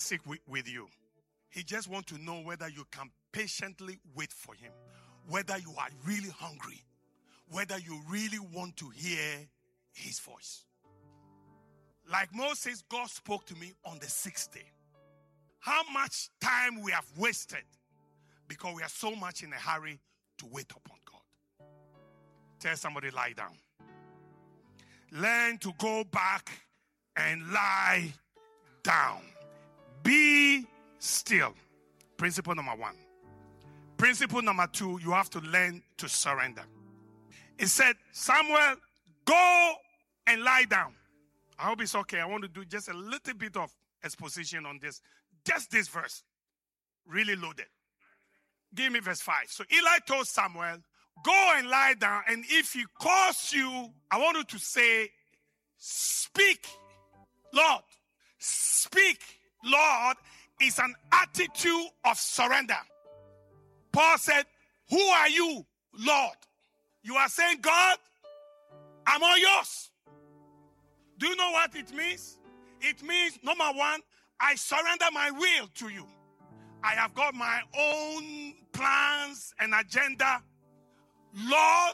seek with you. He just wants to know whether you can patiently wait for him, whether you are really hungry, whether you really want to hear his voice. Like Moses, God spoke to me on the 6th day. How much time we have wasted because we are so much in a hurry to wait upon God. Tell somebody, lie down. Learn to go back and lie down. Be still. Principle number 1. Principle number 2, you have to learn to surrender. It said, Samuel, go and lie down. I hope it's okay. I want to do just a little bit of exposition on this. Just this verse. Really loaded. Give me verse 5. So Eli told Samuel, go and lie down, and if he calls you, I want you to say, speak, Lord. Speak, Lord, is an attitude of surrender. Paul said, who are you, Lord? You are saying, God, I'm all yours. Do you know what it means? It means, number 1, I surrender my will to you. I have got my own plans and agenda. Lord,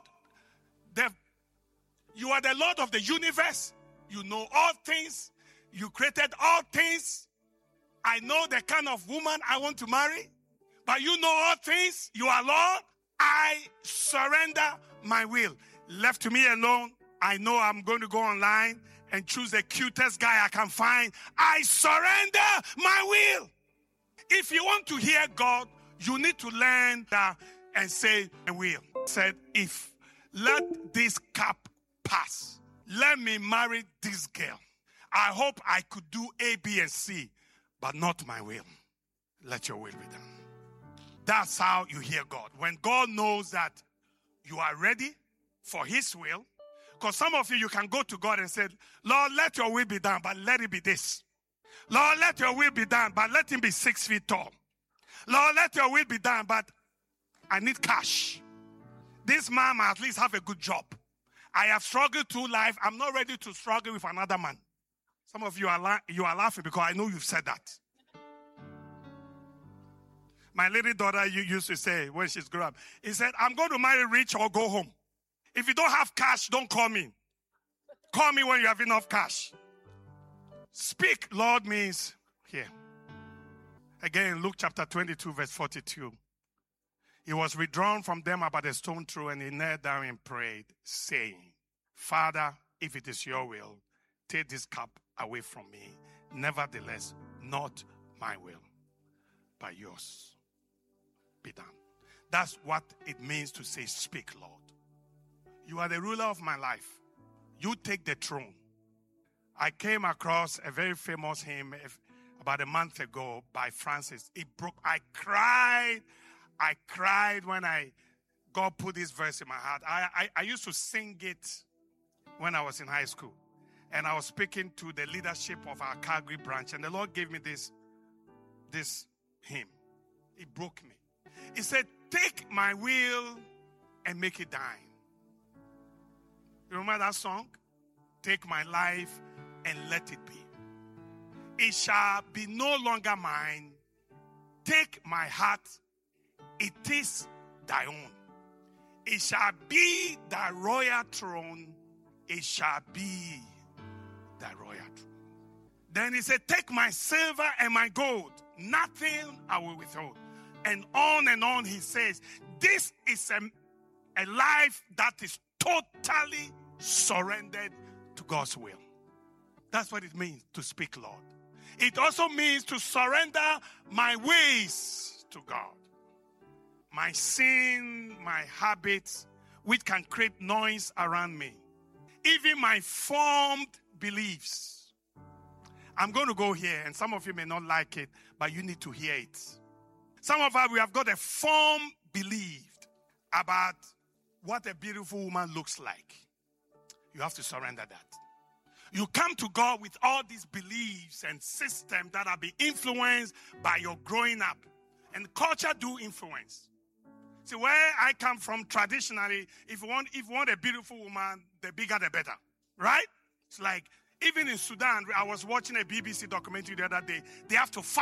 you are the Lord of the universe. You know all things. You created all things. I know the kind of woman I want to marry. But you know all things. You are Lord. I surrender my will. Left to me alone, I know I'm going to go online and choose the cutest guy I can find. I surrender my will. If you want to hear God, you need to learn that and say, I will. Said, if let this cup pass, let me marry this girl. I hope I could do A, B, and C, but not my will. Let your will be done. That's how you hear God. When God knows that you are ready for his will, because some of you can go to God and say, Lord, let your will be done, but let it be this. Lord, let your will be done, but let him be 6 feet tall. Lord, let your will be done, but I need cash. This man must at least have a good job. I have struggled through life. I'm not ready to struggle with another man. Some of you are laughing because I know you've said that. My little daughter used to say when she's grown up, he said, I'm going to marry rich or go home. If you don't have cash, don't call me. Call me when you have enough cash. Speak, Lord, means here. Again, Luke chapter 22, verse 42. He was withdrawn from them about a stone throw, and he knelt down and prayed, saying, Father, if it is your will, take this cup away from me. Nevertheless, not my will, but yours be done. That's what it means to say, speak, Lord. You are the ruler of my life. You take the throne. I came across a very famous hymn about a month ago by Francis. It broke. I cried when God put this verse in my heart. I used to sing it when I was in high school. And I was speaking to the leadership of our Calgary branch. And the Lord gave me this hymn. It broke me. He said, take my will and make it thine. You remember that song? Take my life and let it be. It shall be no longer mine. Take my heart. It is thy own. It shall be thy royal throne. It shall be thy royal throne. Then he said, take my silver and my gold. Nothing I will withhold. And on he says, this is a life that is totally surrendered to God's will. That's what it means to speak, Lord. It also means to surrender my ways to God. My sin, my habits, which can create noise around me. Even my formed beliefs. I'm going to go here, and some of you may not like it, but you need to hear it. Some of us, we have got a formed belief about what a beautiful woman looks like. You have to surrender that. You come to God with all these beliefs and systems that are being influenced by your growing up. And culture do influence. See, where I come from traditionally, if you want a beautiful woman, the bigger the better. Right? It's like, even in Sudan, I was watching a BBC documentary the other day. They have to fight